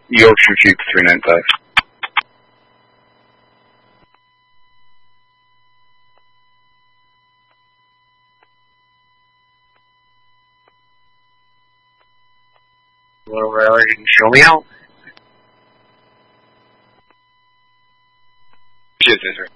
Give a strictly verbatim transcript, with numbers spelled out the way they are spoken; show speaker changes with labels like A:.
A: Yorkshire Duke three nine five.
B: Well, uh, you can show me out.
A: Cheers, sir.